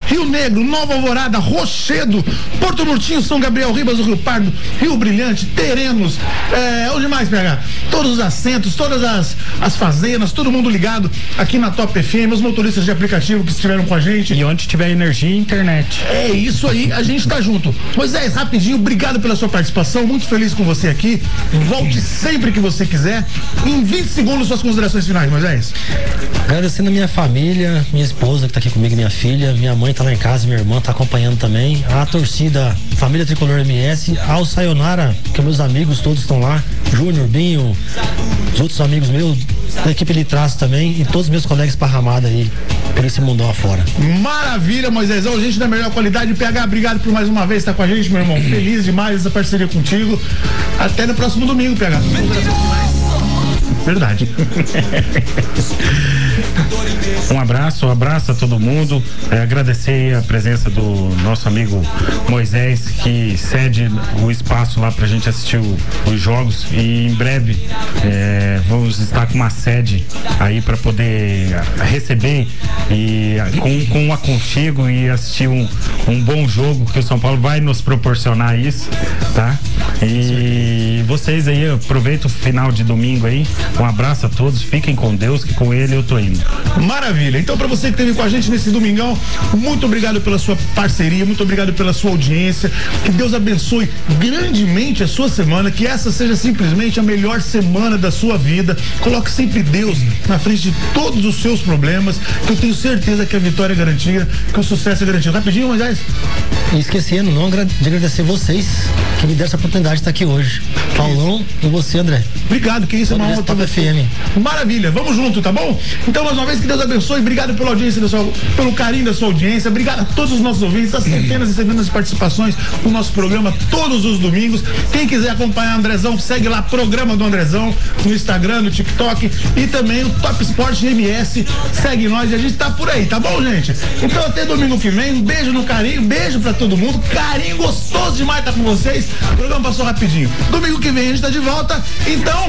Rio Negro, Nova Alvorada, Rochedo, Porto Murtinho, São Gabriel, Ribas do Rio Pardo, Rio Brilhante, Terenos, onde mais, PH? Todos os assentos, todas as fazendas, todo mundo ligado aqui na Top FM, os motoristas de aplicativo que estiveram com a gente. E onde tiver energia e internet. É isso aí, a gente tá junto. Moisés, rapidinho, obrigado pela sua participação, muito feliz com você aqui. Volte sempre que você quiser. Em 20 segundos, suas considerações finais, Moisés. Agradecendo a minha família, minha esposa que tá aqui comigo, minha filha, minha mãe tá lá em casa, minha irmã tá acompanhando também, a torcida, família Tricolor MS, ao Sayonara, que meus amigos todos estão lá, Júnior, Binho, os outros amigos meus, da equipe de traço também, e todos os meus colegas esparramados aí por esse mundão afora. Maravilha, Moisésão, gente da melhor qualidade. PH, obrigado por mais uma vez estar com a gente, meu irmão. Feliz demais essa parceria contigo. Até no próximo domingo, PH. Verdade. Um abraço a todo mundo. Agradecer a presença do nosso amigo Moisés, que cede o espaço lá pra gente assistir os jogos, e em breve vamos estar com uma sede aí para poder receber e com um aconchego e assistir um bom jogo, que o São Paulo vai nos proporcionar isso, tá? E vocês aí, aproveita o final de domingo aí. Um abraço a todos, fiquem com Deus, que com ele eu tô indo. Maravilha. Então, para você que esteve com a gente nesse domingão, muito obrigado pela sua parceria, muito obrigado pela sua audiência. Que Deus abençoe grandemente a sua semana, que essa seja simplesmente a melhor semana da sua vida. Coloque sempre Deus na frente de todos os seus problemas, que eu tenho certeza que a vitória é garantida, que o sucesso é garantido. Rapidinho, Moisés. E esquecendo de agradecer vocês que me deram essa oportunidade de estar aqui hoje. Paulão e você, André. Obrigado, que isso é uma honra. Top FM. Maravilha, vamos junto, tá bom? Então, mais uma vez, que Deus abençoe. Obrigado pela audiência, pelo carinho da sua audiência. Obrigado a todos os nossos ouvintes, as centenas e centenas de participações no nosso programa todos os domingos. Quem quiser acompanhar o Andrezão, segue lá, Programa do Andrezão, no Instagram, no TikTok, e também o Top Sport MS. Segue nós e a gente tá por aí, tá bom, gente? Então, até domingo que vem. Um beijo no carinho, beijo pra todo mundo. Carinho gostoso demais estar com vocês. O programa passou rapidinho. Domingo que vem a gente tá de volta. Então,